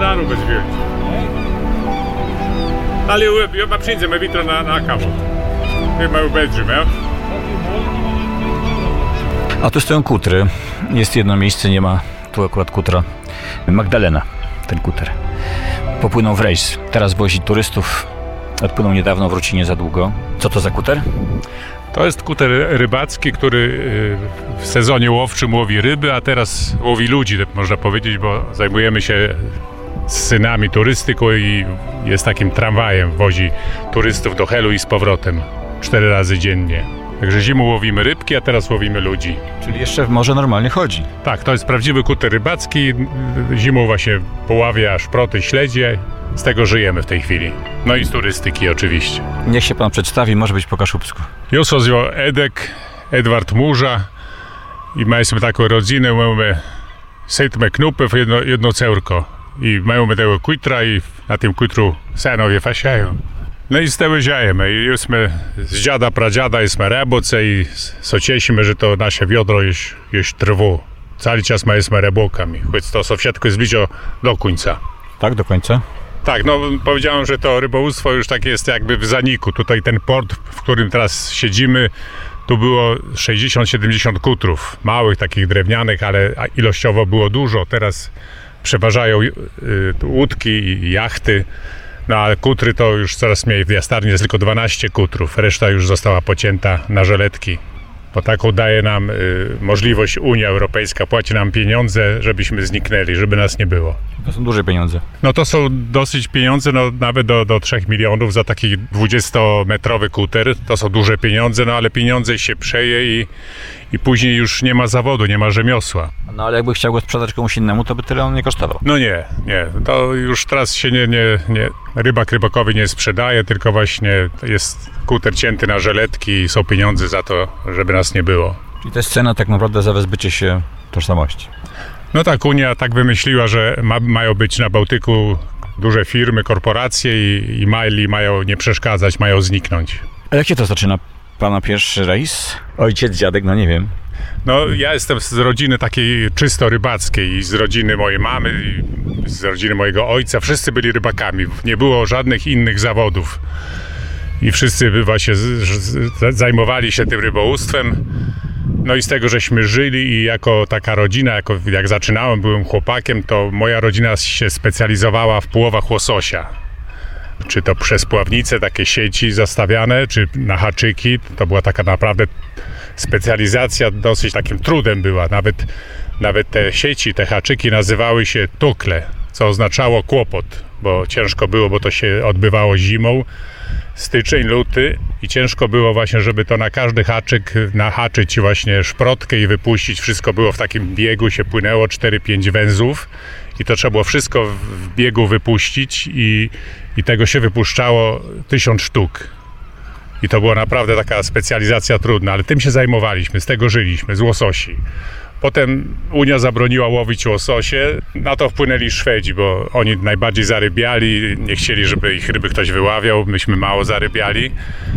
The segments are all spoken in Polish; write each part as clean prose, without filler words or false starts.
daru bez wielki. Ali io ma przyjdziemy vitro na kawę. Chyba ubędziemy, ja? A tu stoją kutry. Jest jedno miejsce, nie ma tu akurat kutra. Magdalena, ten kuter. Popłynął w rejs. Teraz wozi turystów. Odpłynął niedawno, wróci nie za długo. Co to za kuter? To jest kuter rybacki, który w sezonie łowczym łowi ryby, a teraz łowi ludzi, można powiedzieć, bo zajmujemy się z synami turystyką i jest takim tramwajem, wozi turystów do Helu i z powrotem 4 razy dziennie. Także zimą łowimy rybki, a teraz łowimy ludzi. Czyli jeszcze w morze normalnie chodzi. Tak, to jest prawdziwy kuter rybacki. Zimą właśnie poławia szproty, śledzie. Z tego żyjemy w tej chwili. No i z turystyki oczywiście. Niech się pan przedstawi, może być po kaszubsku. Ja się nazywam Edward Murza i mamy taką rodzinę, mamy 7 knupów, jedno córko. I mamy tego kutra i na tym kutru synowie fasiają. No i z tego żyjemy. I jesteśmy z dziada, pradziada, jesteśmy reboce i cieszymy, że to nasze wiodro jest trwo. Cały czas jesteśmy rebokami, choć to wszystko jest blisko do końca. Tak, do końca? Tak, no powiedziałem, że to rybołówstwo już tak jest jakby w zaniku. Tutaj ten port, w którym teraz siedzimy, tu było 60-70 kutrów. Małych, takich drewnianych, ale ilościowo było dużo. Teraz przeważają łódki i jachty. No ale kutry to już coraz mniej. W jastarni jest tylko 12 kutrów. Reszta już została pocięta na żeletki. Bo taką daje nam możliwość Unia Europejska, płaci nam pieniądze, żebyśmy zniknęli, żeby nas nie było. To są duże pieniądze. No to są dosyć pieniądze, no nawet do 3 milionów za taki 20-metrowy kuter. To są duże pieniądze, no ale pieniądze się przeje i później już nie ma zawodu, nie ma rzemiosła. No ale jakby chciał go sprzedać komuś innemu, to by tyle on nie kosztował. No nie. To już teraz się nie rybak rybakowi nie sprzedaje, tylko właśnie jest kuter cięty na żeletki i są pieniądze za to, żeby nas nie było. Czyli to jest cena tak naprawdę za wyzbycie się tożsamości. No tak, Unia tak wymyśliła, że mają być na Bałtyku duże firmy, korporacje i mają nie przeszkadzać, mają zniknąć. A jak się to zaczyna? Pana pierwszy rejs? Ojciec, dziadek, no nie wiem. No ja jestem z rodziny takiej czysto rybackiej i z rodziny mojej mamy i z rodziny mojego ojca. Wszyscy byli rybakami, nie było żadnych innych zawodów. I wszyscy właśnie zajmowali się tym rybołówstwem. No i z tego, żeśmy żyli i jako taka rodzina, jak zaczynałem, byłem chłopakiem, to moja rodzina się specjalizowała w połowach łososia. Czy to przez pławnice, takie sieci zastawiane, czy na haczyki. To była taka naprawdę specjalizacja, dosyć takim trudem była. Nawet te sieci, te haczyki nazywały się tukle, co oznaczało kłopot, bo ciężko było, bo to się odbywało zimą, styczeń, luty i ciężko było właśnie, żeby to na każdy haczyk nahaczyć właśnie szprotkę i wypuścić. Wszystko było w takim biegu, się płynęło 4-5 węzłów i to trzeba było wszystko w biegu wypuścić i tego się wypuszczało 1000 sztuk. I to była naprawdę taka specjalizacja trudna, ale tym się zajmowaliśmy, z tego żyliśmy, z łososi. Potem Unia zabroniła łowić łososie, na to wpłynęli Szwedzi, bo oni najbardziej zarybiali, nie chcieli, żeby ich ryby ktoś wyławiał, myśmy mało zarybiali.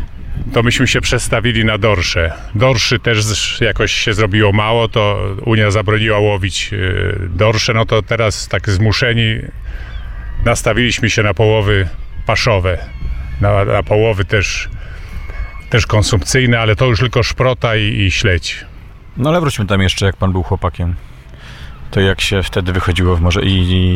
To myśmy się przestawili na dorsze. Dorszy też jakoś się zrobiło mało, to Unia zabroniła łowić dorsze, no to teraz tak zmuszeni nastawiliśmy się na połowy paszowe, na połowy też konsumpcyjne, ale to już tylko szprota i śledź. No ale wróćmy tam jeszcze, jak pan był chłopakiem. To jak się wtedy wychodziło w morze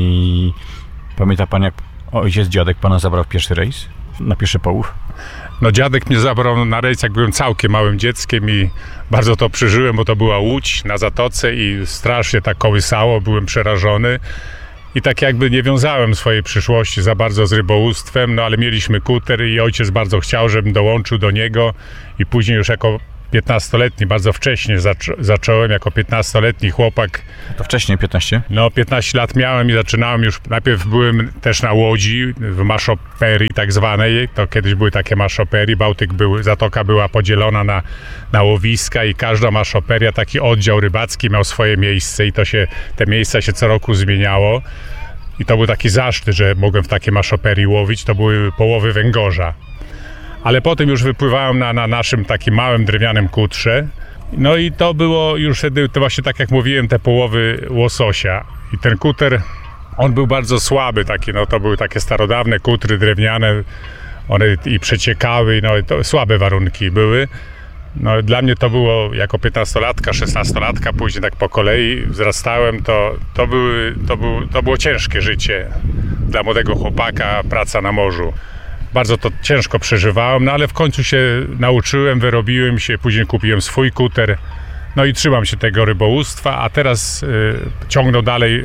i pamięta pan, jak ojciec, dziadek pana zabrał w pierwszy rejs? Na pierwszy połów? No dziadek mnie zabrał na rejs, jak byłem całkiem małym dzieckiem i bardzo to przeżyłem, bo to była łódź na zatoce i strasznie tak kołysało, byłem przerażony. I tak jakby nie wiązałem swojej przyszłości za bardzo z rybołówstwem, no ale mieliśmy kuter i ojciec bardzo chciał, żebym dołączył do niego i później już jako 15-letni, bardzo wcześnie zacząłem jako 15-letni chłopak. To wcześniej 15? No 15 lat miałem i zaczynałem już, najpierw byłem też na łodzi w maszoperii tak zwanej, to kiedyś były takie maszoperii, zatoka była podzielona na łowiska i każda maszoperia, taki oddział rybacki miał swoje miejsce i te miejsca się co roku zmieniało i to był taki zaszczyt, że mogłem w takiej maszoperii łowić, to były połowy węgorza. Ale potem już wypływałem na naszym takim małym drewnianym kutrze. No i to było już wtedy, to właśnie tak jak mówiłem, te połowy łososia. I ten kuter On był bardzo słaby, taki, no to były takie starodawne kutry drewniane, one i przeciekały, no to słabe warunki były. No, dla mnie to było jako 15-latka, 16-latka, później tak po kolei wzrastałem, to było ciężkie życie dla młodego chłopaka, praca na morzu. Bardzo to ciężko przeżywałem, no ale w końcu się nauczyłem, wyrobiłem się, później kupiłem swój kuter, no i trzymam się tego rybołówstwa, a teraz ciągną dalej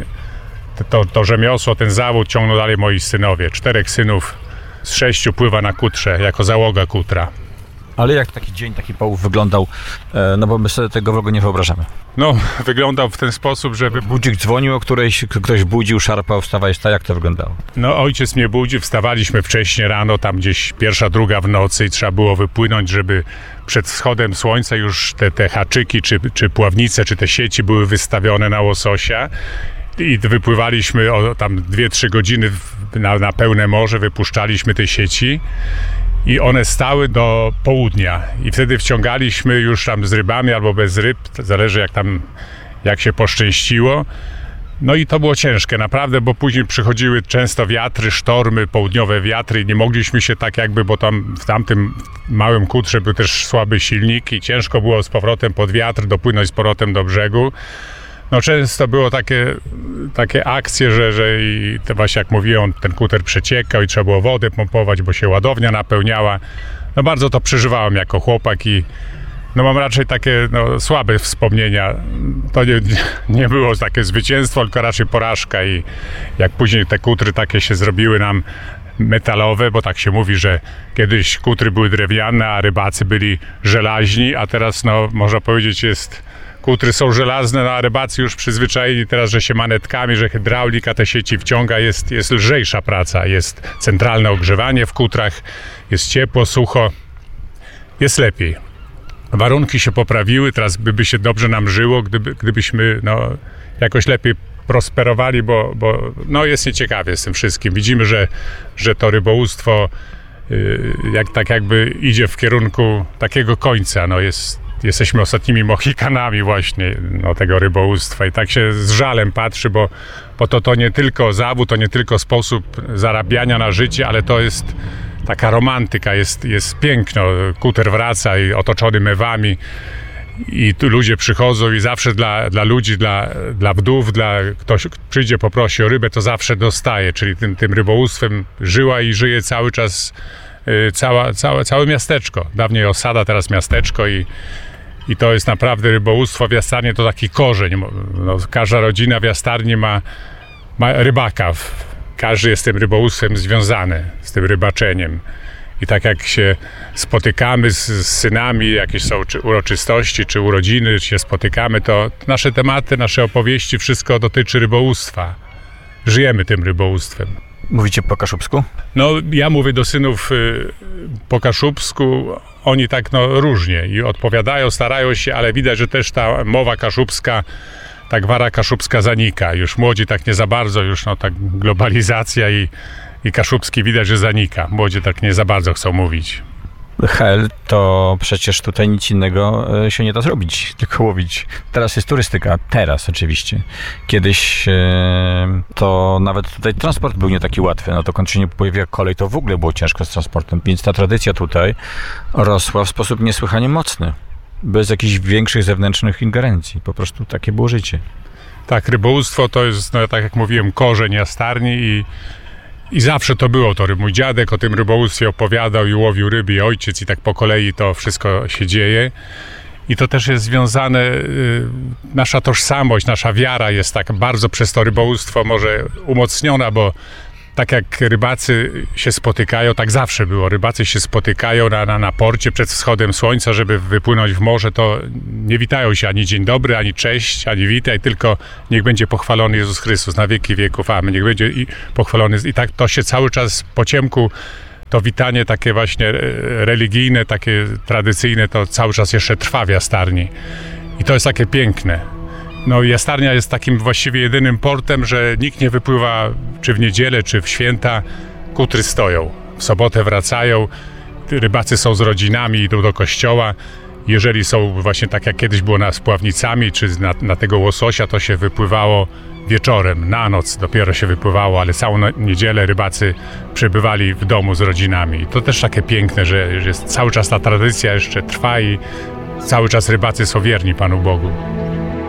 to rzemiosło, ten zawód ciągną dalej moi synowie. 4 synów z 6 pływa na kutrze, jako załoga kutra. Ale jak taki dzień, taki połów wyglądał, no bo my sobie tego w ogóle nie wyobrażamy. No, wyglądał w ten sposób, żeby... Budzik dzwonił o którejś, ktoś budził, szarpał, wstawałeś, jak to wyglądało? No, ojciec mnie budził, wstawaliśmy wcześnie rano, tam gdzieś 1, 2 w nocy i trzeba było wypłynąć, żeby przed wschodem słońca już te haczyki, czy pławnice, czy te sieci były wystawione na łososia. I wypływaliśmy o tam 2-3 godziny na pełne morze, wypuszczaliśmy te sieci. I one stały do południa i wtedy wciągaliśmy już tam z rybami albo bez ryb, zależy jak się poszczęściło. No i to było ciężkie naprawdę, bo później przychodziły często wiatry, sztormy, południowe wiatry i nie mogliśmy się tak jakby, bo tam w tamtym małym kutrze był też słaby silnik i ciężko było z powrotem pod wiatr dopłynąć z powrotem do brzegu. No często było takie akcje, że i to właśnie jak mówiłem, ten kuter przeciekał i trzeba było wodę pompować, bo się ładownia napełniała. No bardzo to przeżywałem jako chłopak i no mam raczej takie słabe wspomnienia. To nie było takie zwycięstwo, tylko raczej porażka i jak później te kutry takie się zrobiły nam metalowe, bo tak się mówi, że kiedyś kutry były drewniane, a rybacy byli żelaźni, a teraz można powiedzieć kutry są żelazne, a rybacy już przyzwyczajeni teraz, że się manetkami, że hydraulika te sieci wciąga, jest lżejsza praca, jest centralne ogrzewanie w kutrach, jest ciepło, sucho, jest lepiej. Warunki się poprawiły, teraz by się dobrze nam żyło, gdybyśmy jakoś lepiej prosperowali, bo jest nieciekawie z tym wszystkim. Widzimy, że to rybołówstwo tak jakby idzie w kierunku takiego końca, jesteśmy ostatnimi Mohikanami właśnie tego rybołówstwa i tak się z żalem patrzy, bo to nie tylko zawód, to nie tylko sposób zarabiania na życie, ale to jest taka romantyka, jest piękno. Kuter wraca i otoczony mewami i tu ludzie przychodzą i zawsze dla ludzi, dla wdów, ktoś przyjdzie, poprosi o rybę, to zawsze dostaje, czyli tym rybołówstwem żyła i żyje cały czas całe miasteczko. Dawniej osada, teraz miasteczko i to jest naprawdę rybołówstwo w Jastarnie, to taki korzeń. Każda rodzina w Jastarni ma rybaka. Każdy jest z tym rybołówstwem związany, z tym rybaczeniem. I tak jak się spotykamy z synami, jakieś są czy uroczystości, czy urodziny, czy się spotykamy, to nasze tematy, nasze opowieści, wszystko dotyczy rybołówstwa. Żyjemy tym rybołówstwem. Mówicie po kaszubsku? No, ja mówię do synów po kaszubsku, oni tak różnie i odpowiadają, starają się, ale widać, że też ta mowa kaszubska, ta gwara kaszubska zanika. Już młodzi tak nie za bardzo, już tak globalizacja i kaszubski widać, że zanika. Młodzi tak nie za bardzo chcą mówić. Hel, to przecież tutaj nic innego się nie da zrobić, tylko łowić. Teraz jest turystyka, teraz oczywiście. Kiedyś to nawet tutaj transport był nie taki łatwy, dokąd się nie pojawiła kolej, to w ogóle było ciężko z transportem, więc ta tradycja tutaj rosła w sposób niesłychanie mocny, bez jakichś większych zewnętrznych ingerencji, po prostu takie było życie. Tak, rybołówstwo to jest, tak jak mówiłem, korzeń Jastarni i zawsze to było to. Mój dziadek o tym rybołówstwie opowiadał i łowił ryby, i ojciec, i tak po kolei to wszystko się dzieje. I to też jest związane, nasza tożsamość, nasza wiara jest tak bardzo przez to rybołówstwo może umocniona, bo tak jak rybacy się spotykają, tak zawsze było. Rybacy się spotykają na porcie przed wschodem słońca, żeby wypłynąć w morze, to nie witają się ani dzień dobry, ani cześć, ani witaj, tylko niech będzie pochwalony Jezus Chrystus na wieki wieków. Amen. Niech będzie pochwalony. I tak to się cały czas po ciemku, to witanie takie właśnie religijne, takie tradycyjne, to cały czas jeszcze trwa w Jastarni. I to jest takie piękne. Jastarnia jest takim właściwie jedynym portem, że nikt nie wypływa czy w niedzielę, czy w święta. Kutry stoją. W sobotę wracają, rybacy są z rodzinami, idą do kościoła Jeżeli są właśnie tak jak kiedyś było z pławnicami, czy na tego łososia, to się wypływało wieczorem, na noc dopiero się wypływało, ale całą niedzielę rybacy przebywali w domu z rodzinami. I to też takie piękne, że cały czas ta tradycja jeszcze trwa i cały czas rybacy są wierni Panu Bogu.